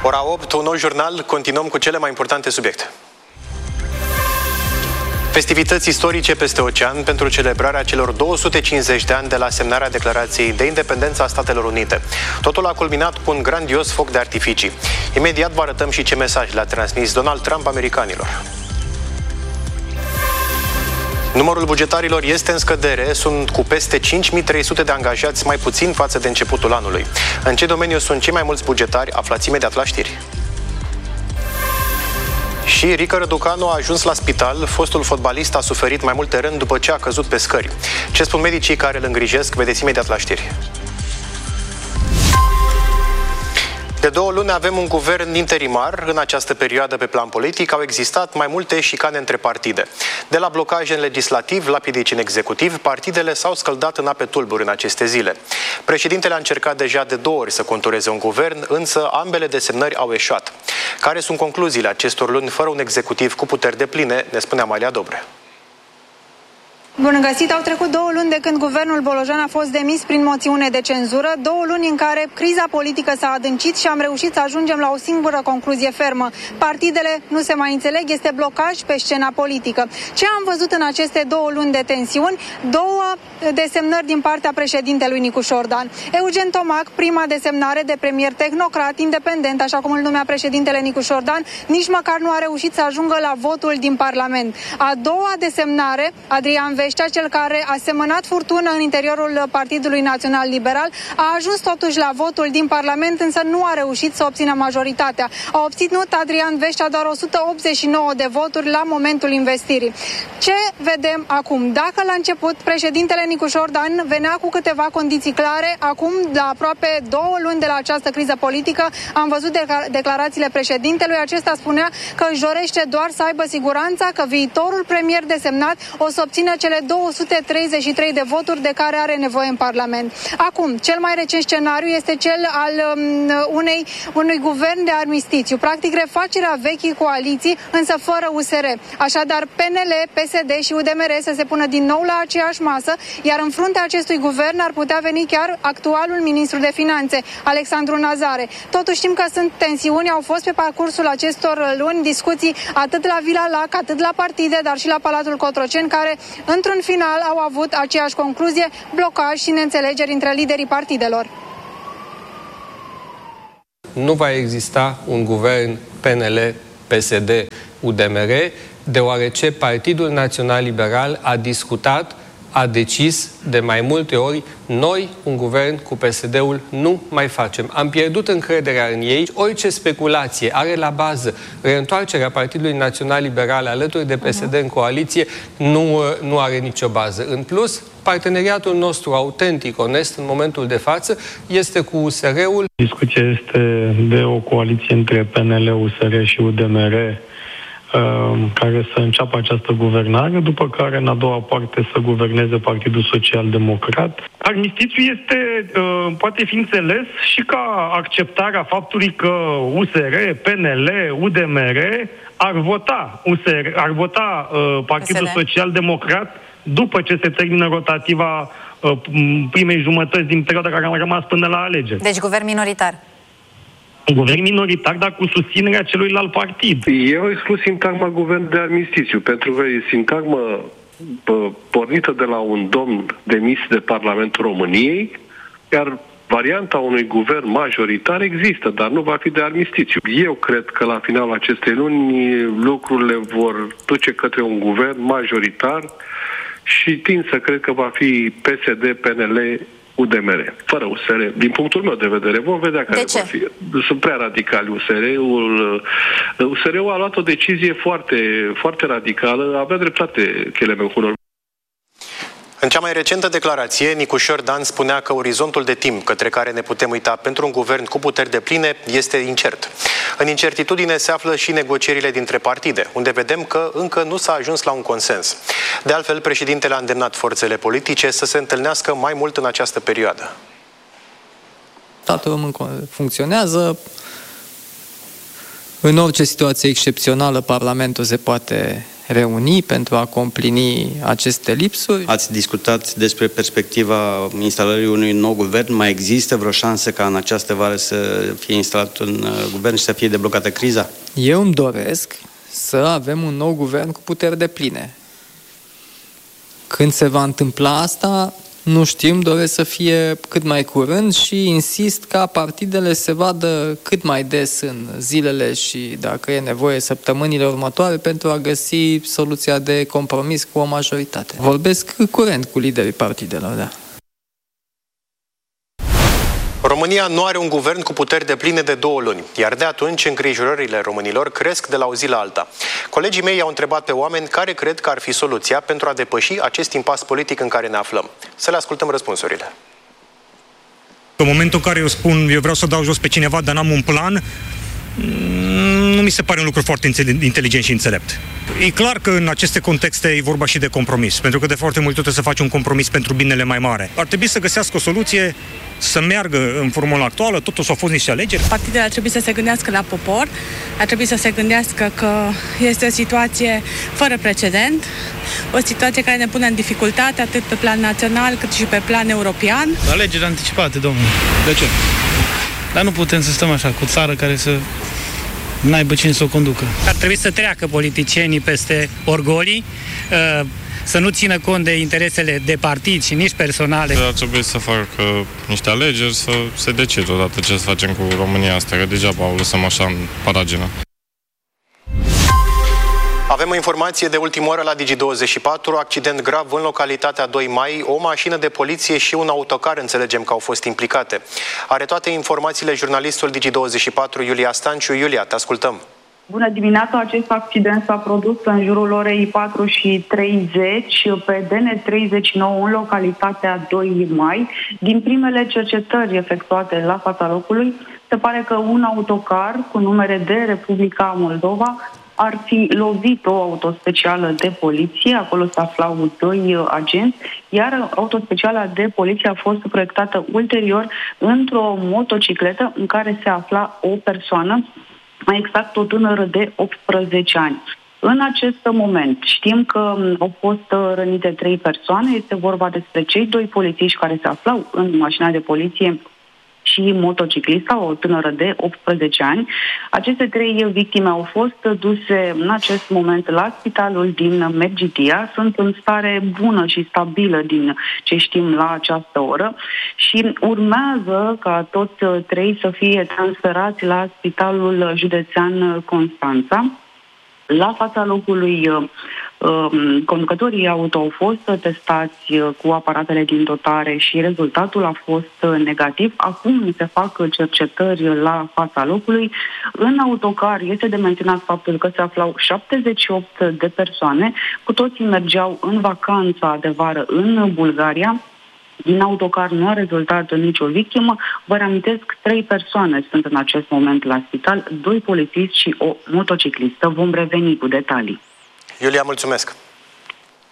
Ora 8, un nou jurnal, continuăm cu cele mai importante subiecte. Festivități istorice peste ocean pentru celebrarea celor 250 de ani de la semnarea Declarației de Independență a Statelor Unite. Totul a culminat cu un grandios foc de artificii. Imediat vă arătăm și ce mesaj le-a transmis Donald Trump americanilor. Numărul bugetarilor este în scădere, sunt cu peste 5.300 de angajați mai puțin față de începutul anului. În ce domeniu sunt cei mai mulți bugetari? Aflați imediat la știri. Și Rică Răducanu a ajuns la spital. Fostul fotbalist a suferit mai multe rând după ce a căzut pe scări. Ce spun medicii care îl îngrijesc? Vedeți imediat la știri. De 2 luni avem un guvern interimar. În această perioadă, pe plan politic, au existat mai multe șicane între partide. De la blocaje în legislativ la piedici în executiv, partidele s-au scăldat în ape tulburi în aceste zile. Președintele a încercat deja de 2 ori să contureze un guvern, însă ambele desemnări au eșuat. Care sunt concluziile acestor luni fără un executiv cu puteri depline, ne spune Amalia Dobre. Bun găsit! Au trecut 2 luni de când guvernul Bolojan a fost demis prin moțiune de cenzură, 2 luni în care criza politică s-a adâncit și am reușit să ajungem la o singură concluzie fermă. Partidele nu se mai înțeleg, este blocaj pe scena politică. Ce am văzut în aceste 2 luni de tensiuni? 2 desemnări din partea președintelui Nicu Șordan. Eugen Tomac, prima desemnare de premier tehnocrat, independent, așa cum îl numea președintele Nicu Șordan, nici măcar nu a reușit să ajungă la votul din Parlament. A doua desemnare, Adrian Veștea, cel care a semănat furtună în interiorul Partidului Național Liberal, a ajuns totuși la votul din Parlament, însă nu a reușit să obțină majoritatea. A obținut Adrian Veștea doar 189 de voturi la momentul investirii. Ce vedem acum? Dacă la început președintele Nicu Șordan venea cu câteva condiții clare, acum, la aproape 2 luni de la această criză politică, am văzut declarațiile președintelui. Acesta spunea că își dorește doar să aibă siguranța că viitorul premier desemnat o să obțină cele 233 de voturi de care are nevoie în Parlament. Acum, cel mai recent scenariu este cel al unui guvern de armistițiu, practic refacerea vechii coaliții, însă fără USR. Așadar, PNL, PSD și UDMR să se pună din nou la aceeași masă, iar în fruntea acestui guvern ar putea veni chiar actualul ministru de Finanțe, Alexandru Nazare. Totuși știm că sunt tensiuni, au fost pe parcursul acestor luni discuții atât la Vila Lac, atât la partide, dar și la Palatul Cotroceni, care într-un final au avut aceeași concluzie, blocaj și neînțelegeri între liderii partidelor. Nu va exista un guvern PNL, PSD, UDMR, deoarece Partidul Național Liberal a discutat, a decis de mai multe ori, noi, un guvern cu PSD-ul, nu mai facem. Am pierdut încrederea în ei. Orice speculație are la bază reîntoarcerea Partidului Național Liberal alături de PSD în coaliție, nu are nicio bază. În plus, parteneriatul nostru autentic, onest, în momentul de față, este cu USR-ul. Discuția este de o coaliție între PNL, USR și UDMR, care să înceapă această guvernare, după care, în a doua parte, să guverneze Partidul Social-Democrat. Armistițiul poate fi înțeles și ca acceptarea faptului că USR, PNL, UDMR ar vota Partidul Social-Democrat după ce se termină rotativa primei jumătăți din perioada care a rămas până la alegeri. Deci guvern minoritar. Un guvern minoritar, dar cu susținerea celuilalt partid. Eu exclus sintagma guvern de armistițiu, pentru că e sintagma pornită de la un domn demis de Parlamentul României, iar varianta unui guvern majoritar există, dar nu va fi de armistițiu. Eu cred că la finalul acestei luni lucrurile vor duce către un guvern majoritar și tind să cred că va fi PSD, PNL, UDMR, fără USR. Din punctul meu de vedere, vom vedea care va fi. Sunt prea radicali USR-ul. USR-ul a luat o decizie foarte, foarte radicală. Avea dreptate Chelemen-Hunor. În cea mai recentă declarație, Nicu Șordan spunea că orizontul de timp către care ne putem uita pentru un guvern cu puteri depline este incert. În incertitudine se află și negocierile dintre partide, unde vedem că încă nu s-a ajuns la un consens. De altfel, președintele a îndemnat forțele politice să se întâlnească mai mult în această perioadă. Statul român funcționează. În orice situație excepțională, Parlamentul se poate reuni, pentru a complini aceste lipsuri. Ați discutat despre perspectiva instalării unui nou guvern. Mai există vreo șansă ca în această vară să fie instalat un guvern și să fie deblocată criza? Eu îmi doresc să avem un nou guvern cu puteri depline. Când se va întâmpla asta, nu știm, doresc să fie cât mai curând și insist ca partidele să vadă cât mai des în zilele și, dacă e nevoie, săptămânile următoare pentru a găsi soluția de compromis cu o majoritate. Vorbesc curent cu liderii partidelor, da. România nu are un guvern cu puteri depline de 2 luni, iar de atunci îngrijorările românilor cresc de la o zi la alta. Colegii mei i-au întrebat pe oameni care cred că ar fi soluția pentru a depăși acest impas politic în care ne aflăm. Să le ascultăm răspunsurile. În momentul în care eu spun, eu vreau să dau jos pe cineva, dar n-am un plan, nu mi se pare un lucru foarte inteligent și înțelept. E clar că în aceste contexte e vorba și de compromis, pentru că de foarte multe ori trebuie să faci un compromis pentru binele mai mare. Ar trebui să găsească o soluție să meargă în formula actuală, totuși au fost niște alegeri. Partidele ar trebui să se gândească la popor, ar trebui să se gândească că este o situație fără precedent, o situație care ne pune în dificultate atât pe plan național cât și pe plan european. Alegeri anticipate, domnule. De ce? Dar nu putem să stăm așa, cu o țară care să n-aibă cine să o conducă. Ar trebui să treacă politicienii peste orgolii, să nu țină cont de interesele de partid și nici personale. Ar trebui să facă niște alegeri, să se decide odată ce să facem cu România asta, că degeaba o lăsăm așa în paragină. Avem o informație de ultimă oră la Digi24, accident grav în localitatea 2 Mai, o mașină de poliție și un autocar, înțelegem că au fost implicate. Are toate informațiile jurnalistul Digi24 Iulia Stanciu. Iulia, te ascultăm. Bună dimineața! Acest accident s-a produs în jurul orei 4:30 pe DN39 în localitatea 2 Mai. Din primele cercetări efectuate la fața locului, se pare că un autocar cu numere de Republica Moldova ar fi lovit o autospecială de poliție, acolo se aflau 2 agenți, iar autospeciala de poliție a fost proiectată ulterior într-o motocicletă în care se afla o persoană, mai exact o tânără de 18 ani. În acest moment știm că au fost rănite 3 persoane, este vorba despre cei 2 polițiști care se aflau în mașina de poliție și motociclista, o tânără de 18 ani. Aceste 3 victime au fost duse în acest moment la spitalul din Medgidia. Sunt în stare bună și stabilă din ce știm la această oră și urmează ca toți 3 să fie transferați la Spitalul Județean Constanța. La fața locului, conducătorii auto au fost testați cu aparatele din dotare și rezultatul a fost negativ. Acum se fac cercetări la fața locului. În autocar este de menționat faptul că se aflau 78 de persoane, cu toții mergeau în vacanța de vară în Bulgaria. Din autocar nu a rezultat nicio victimă. Vă reamintesc, 3 persoane sunt în acest moment la spital, 2 polițiști și o motociclistă. Vom reveni cu detalii. Iulia, mulțumesc!